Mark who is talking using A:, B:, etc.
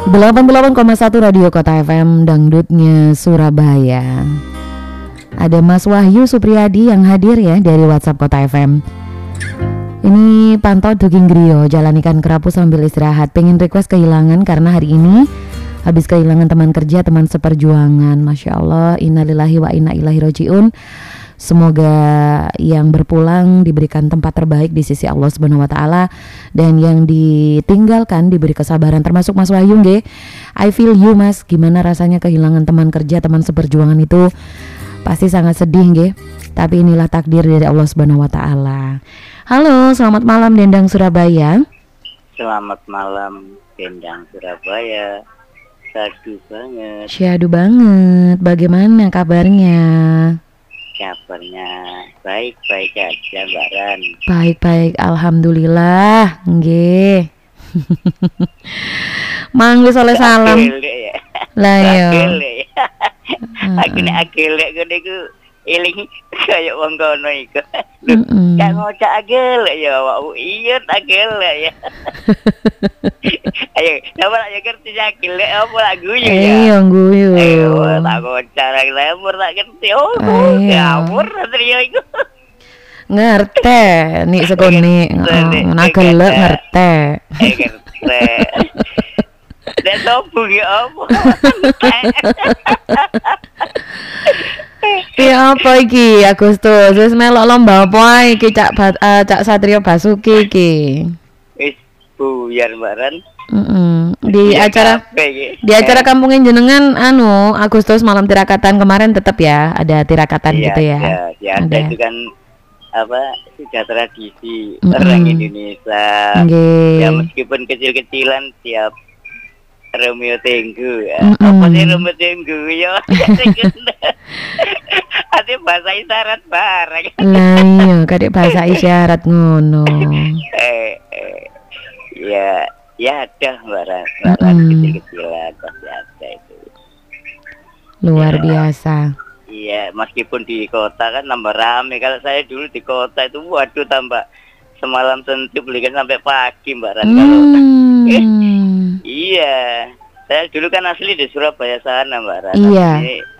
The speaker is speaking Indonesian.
A: 88,1 Radio Kota FM Dangdutnya Surabaya. Ada Mas Wahyu Supriyadi yang hadir ya dari WhatsApp Kota FM. Ini pantau Duging Griyo, jalan ikan kerapu sambil istirahat. Pengen request Kehilangan karena hari ini habis kehilangan teman kerja, teman seperjuangan. Masya Allah, innalillahi wa inna ilaihi rojiun. Semoga yang berpulang diberikan tempat terbaik di sisi Allah Subhanahu wa taala, dan yang ditinggalkan diberi kesabaran, termasuk Mas Wahyu nggih. I feel you Mas, gimana rasanya kehilangan teman kerja, teman seperjuangan itu pasti sangat sedih nggih. Tapi inilah takdir dari Allah Subhanahu wa taala. Halo, selamat malam Dendang Surabaya.
B: Selamat malam Dendang Surabaya.
A: Syahdu banget. Bagaimana kabarnya?
B: Kabarnya baik-baik aja Mbak Ran.
A: Baik-baik, alhamdulillah. Nggih. Mang wis oleh salam. Lah ya.
B: Aku nek agel ngene iku eling kaya wong kono iku. Gak ngocak agel ya awakmu. Iya agel ya. Ayo, coba aja ngerti agel apa lah guyu ya.
A: Iya guyu.
B: Ayo, tak ngocak lagi lemur tak ngerti. Oh, ngawur trio iku.
A: Ngerti nih sekoni. Nagel ngerti.
B: Ngerti. Dan topung ya apa?
A: Ya apa iki Agustus? Wis melok lomba apa iki Cak Satrio Basuki iki?
B: Wis buyar Mbak Ran.
A: Di
B: ya,
A: acara kampungin jenengan Agustus malam tirakatan kemarin tetap ya ada tirakatan gitu ya.
B: Ya, ada itu kan apa sudah tradisi orang Indonesia. Ya meskipun kecil-kecilan tiap Romeo Tenggu ya. Apa sih Romeo Tenggu ya? Ada bahasa isyarat bareng.
A: Lah iya, kadek bahasa isyarat ngono.
B: Ya ada barang kecil-kecilan pasti ada itu.
A: Luar biasa.
B: Iya, meskipun di kota kan tambah rame. Kalau saya dulu di kota itu waduh tambah semalam sentuh belikan sampai pagi Mbak Ran. Iya, saya dulu kan asli di Surabaya sana Mbak Ran.
A: Iya.